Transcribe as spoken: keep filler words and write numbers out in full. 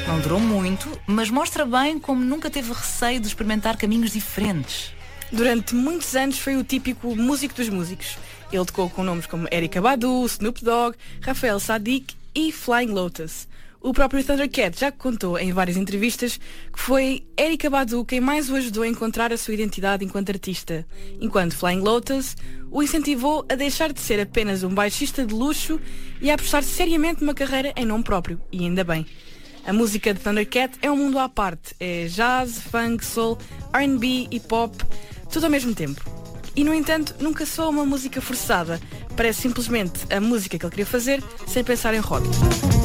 Não durou muito, mas mostra bem como nunca teve receio de experimentar caminhos diferentes. Durante muitos anos foi o típico músico dos músicos. Ele tocou com nomes como Erykah Badu, Snoop Dogg, Raphael Saadiq e Flying Lotus. O próprio Thundercat já contou em várias entrevistas que foi Erykah Badu quem mais o ajudou a encontrar a sua identidade enquanto artista, enquanto Flying Lotus o incentivou a deixar de ser apenas um baixista de luxo e a apostar seriamente numa carreira em nome próprio, e ainda bem. A música de Thundercat é um mundo à parte, é jazz, funk, soul, R and B e pop, tudo ao mesmo tempo. E no entanto, nunca soa uma música forçada, parece simplesmente a música que ele queria fazer sem pensar em rótulos.